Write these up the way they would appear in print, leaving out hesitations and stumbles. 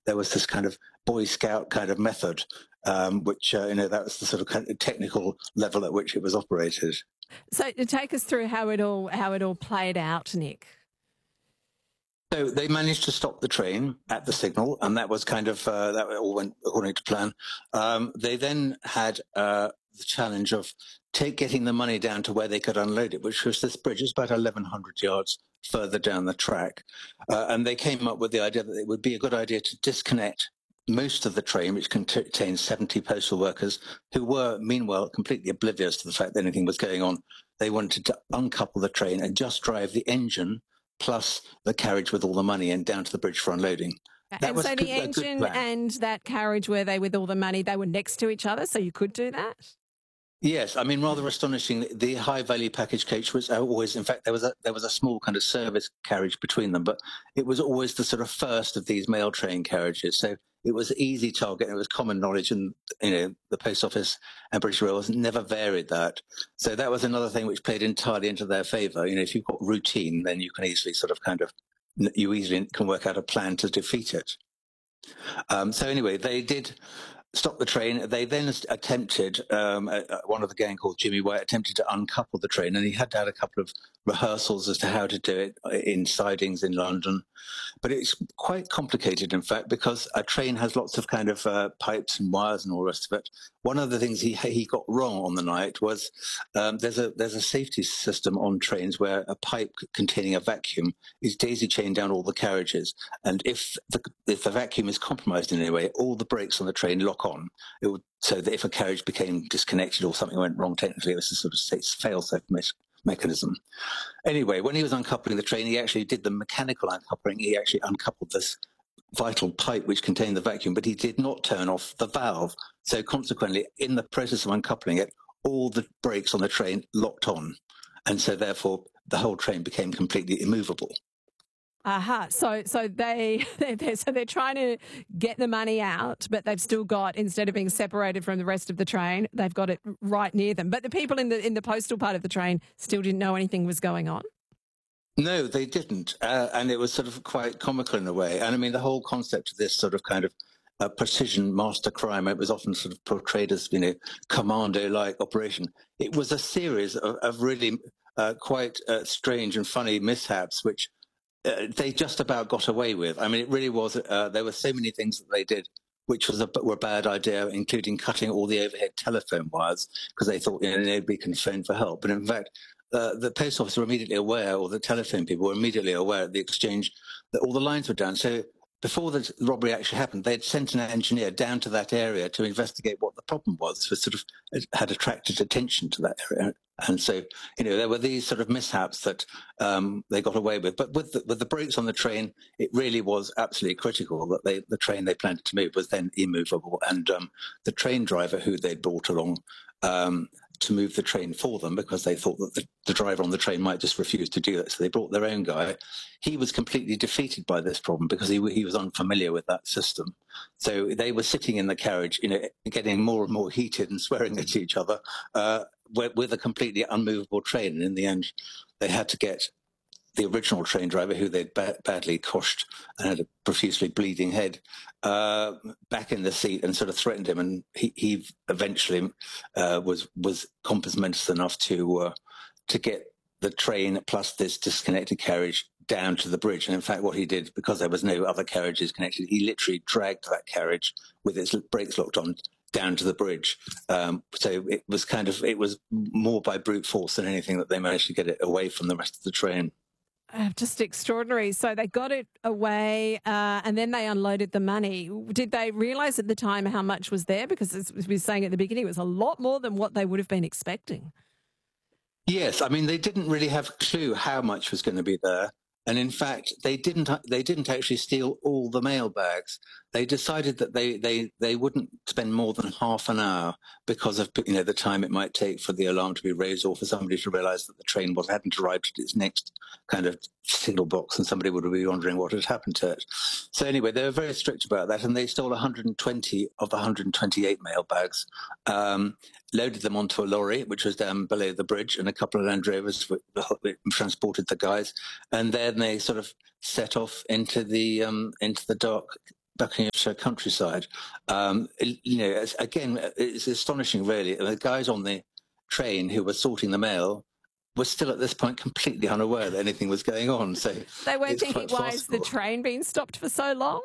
there was this kind of Boy Scout kind of method, which that was the sort of, kind of technical level at which it was operated. So to take us through how it all played out, Nick. So they managed to stop the train at the signal, and that was kind of that all went according to plan. They then had the challenge of getting the money down to where they could unload it, which was this bridge. It's about 1,100 yards further down the track, and they came up with the idea that it would be a good idea to disconnect most of the train, which contained 70 postal workers, who were meanwhile completely oblivious to the fact that anything was going on. They wanted to uncouple the train and just drive the engine plus the carriage with all the money and down to the bridge for unloading. And so the engine and that carriage, were they with all the money, they were next to each other, so you could do that? Yes, I mean, rather astonishing. The High Valley package coach was always, in fact, there was a small kind of service carriage between them, but it was always the sort of first of these mail train carriages. So it was an easy target. It was common knowledge, and the Post Office and British Railways never varied that. So that was another thing which played entirely into their favour. If you've got routine, then you can easily you easily can work out a plan to defeat it. So anyway, they did stop the train. They then attempted, one of the gang called Jimmy White attempted to uncouple the train, and he had to have a couple of rehearsals as to how to do it in sidings in London. But it's quite complicated, in fact, because a train has lots of kind of pipes and wires and all the rest of it. One of the things he got wrong on the night was there's a safety system on trains where a pipe containing a vacuum is daisy-chained down all the carriages. And if the vacuum is compromised in any way, all the brakes on the train lock on. So that if a carriage became disconnected or something went wrong technically, it was a sort of fail-safe mechanism. Anyway, when he was uncoupling the train, he actually did the mechanical uncoupling. He actually uncoupled this vital pipe which contained the vacuum, but he did not turn off the valve. So consequently, in the process of uncoupling it, all the brakes on the train locked on. And so therefore, the whole train became completely immovable. Aha. So they're trying to get the money out, but they've still got, instead of being separated from the rest of the train, they've got it right near them. But the people in the postal part of the train still didn't know anything was going on. No, they didn't. And it was sort of quite comical in a way. And I mean, the whole concept of this sort of kind of precision master crime, it was often sort of portrayed as, commando-like operation. It was a series of really quite strange and funny mishaps, which they just about got away with. I mean, it really was, there were so many things that they did which were a bad idea, including cutting all the overhead telephone wires, because they thought nobody can phone for help. But in fact, the post office were immediately aware, or the telephone people were immediately aware at the exchange, that all the lines were down. So before the robbery actually happened, they'd sent an engineer down to that area to investigate what the problem was. So it sort of had attracted attention to that area. And so, there were these sort of mishaps that they got away with. But with the brakes on the train, it really was absolutely critical that the train they planned to move was then immovable. And the train driver who they'd brought along to move the train for them, because they thought that the driver on the train might just refuse to do that. So they brought their own guy. He was completely defeated by this problem because he was unfamiliar with that system. So they were sitting in the carriage, getting more and more heated and swearing at each other with a completely unmovable train. And in the end, they had to get the original train driver, who they'd badly coshed and had a profusely bleeding head, back in the seat and sort of threatened him. And he eventually was compassmentous enough to get the train plus this disconnected carriage down to the bridge. And in fact, what he did, because there was no other carriages connected, he literally dragged that carriage with its brakes locked on down to the bridge. So it was more by brute force than anything that they managed to get it away from the rest of the train. Just extraordinary. So they got it away and then they unloaded the money. Did they realise at the time how much was there? Because as we were saying at the beginning, it was a lot more than what they would have been expecting. Yes, I mean, they didn't really have a clue how much was going to be there. And in fact, they didn't actually steal all the mail bags. They decided that they wouldn't spend more than half an hour because of the time it might take for the alarm to be raised, or for somebody to realise that the train hadn't arrived at its next kind of signal box, and somebody would be wondering what had happened to it. So anyway, they were very strict about that, and they stole 120 of the 128 mail bags, loaded them onto a lorry, which was down below the bridge, and a couple of Land Rovers transported the guys, and then they sort of set off into the dock Buckinghamshire countryside. Again, it's astonishing, really. The guys on the train who were sorting the mail were still at this point completely unaware that anything was going on. So they weren't thinking, why is the train being stopped for so long?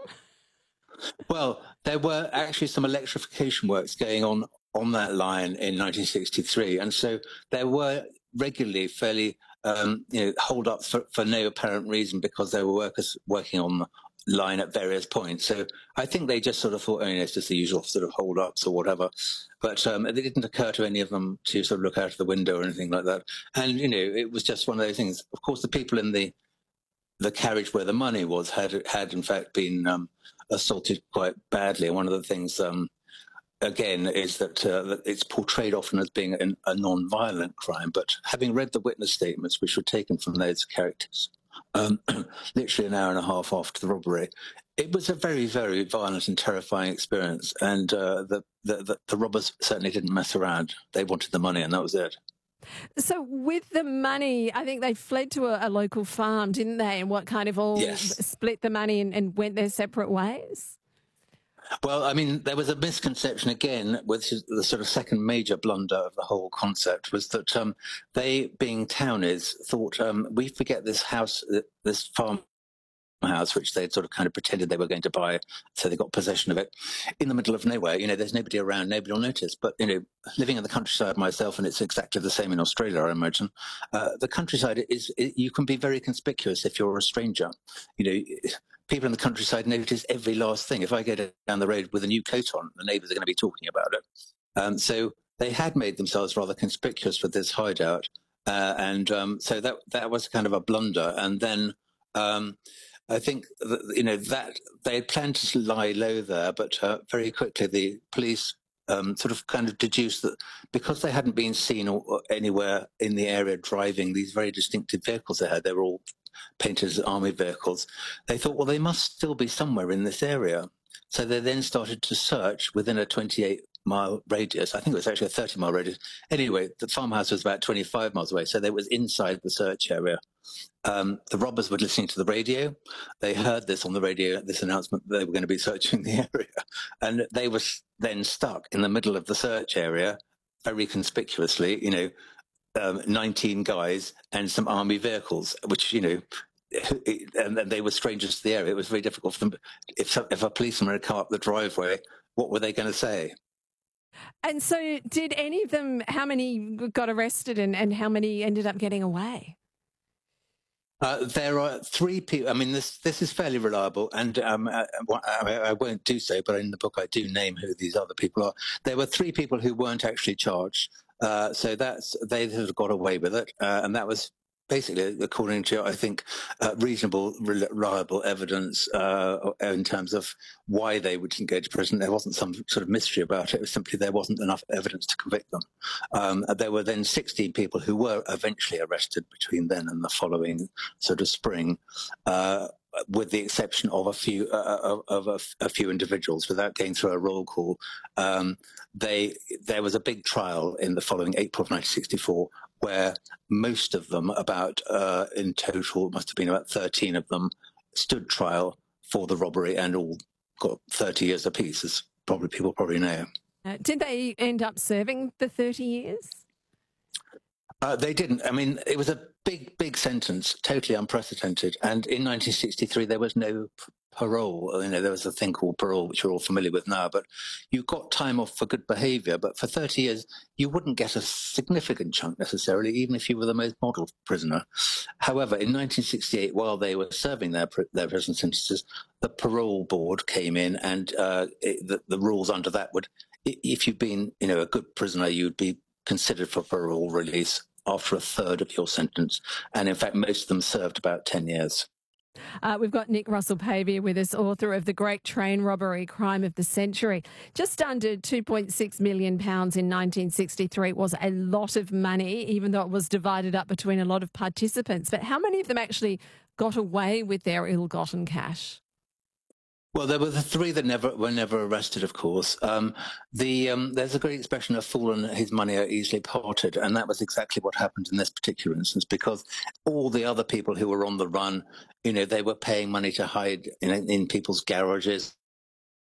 Well, there were actually some electrification works going on that line in 1963, and so there were regularly fairly hold-ups for no apparent reason because there were workers working on the line at various points. So I think they just sort of thought, it's just the usual sort of hold-ups or whatever. But it didn't occur to any of them to sort of look out of the window or anything like that. And, it was just one of those things. Of course, the people in the carriage where the money was had in fact been assaulted quite badly. And one of the things, again, is that it's portrayed often as being a non-violent crime. But having read the witness statements, which were taken from those characters, literally an hour and a half after the robbery, it was a very, very violent and terrifying experience. And the robbers certainly didn't mess around. They wanted the money, and that was it. So with the money, I think they fled to a local farm, didn't they? And what kind of all split the money and went their separate ways? Well, I mean, there was a misconception again, which is the sort of second major blunder of the whole concept, was that they, being townies, thought, we forget this house, this farmhouse, which they'd sort of kind of pretended they were going to buy, so they got possession of it, in the middle of nowhere. There's nobody around, nobody will notice. But, living in the countryside myself, and it's exactly the same in Australia, I imagine, the countryside you can be very conspicuous if you're a stranger. People in the countryside notice every last thing. If I go down the road with a new coat on, the neighbours are going to be talking about it. So they had made themselves rather conspicuous with this hideout. So that was kind of a blunder. And then I think that they had planned to lie low there, but very quickly the police sort of kind of deduced that because they hadn't been seen anywhere in the area driving these very distinctive vehicles they were all painted as army vehicles, they thought, well, they must still be somewhere in this area. So they then started to search within a 28-mile radius. I think it was actually a 30-mile radius. Anyway, the farmhouse was about 25 miles away, so they was inside the search area. The robbers were listening to the radio. They heard this on the radio, this announcement that they were going to be searching the area. And they were then stuck in the middle of the search area, very conspicuously, 19 guys and some army vehicles, which, and they were strangers to the area. It was very difficult for them. If a policeman had come up the driveway, what were they going to say? And so did any of them, how many got arrested and how many ended up getting away? There are 3 people. I mean, this is fairly reliable, and I won't do so, but in the book I do name who these other people are. There were 3 people who weren't actually charged, so they have got away with it, and that was basically, according to, I think, reasonable, reliable evidence in terms of why they wouldn't go to prison. There wasn't some sort of mystery about it. It was simply there wasn't enough evidence to convict them. There were then 16 people who were eventually arrested between then and the following sort of spring, with the exception of a few individuals. Without going through a roll call, there was a big trial in the following April of 1964, where most of them, in total, must have been about 13 of them, stood trial for the robbery and all got 30 years apiece, as people probably know. Did they end up serving the 30 years? They didn't. I mean, it was a big, big sentence, totally unprecedented. And in 1963, there was no parole. There was a thing called parole, which you're all familiar with now, but you got time off for good behaviour. But for 30 years, you wouldn't get a significant chunk necessarily, even if you were the most model prisoner. However, in 1968, while they were serving their prison sentences, the parole board came in, and the rules under that would, if you'd been, a good prisoner, you'd be considered for parole release after a third of your sentence. And in fact, most of them served about 10 years. We've got Nick Russell-Pavey with us, author of The Great Train Robbery, Crime of the Century. Just under £2.6 million in 1963 was a lot of money, even though it was divided up between a lot of participants. But how many of them actually got away with their ill-gotten cash? Well, there were the 3 that were never arrested, of course. There's a great expression, "a fool and his money are easily parted," and that was exactly what happened in this particular instance, because all the other people who were on the run, they were paying money to hide in people's garages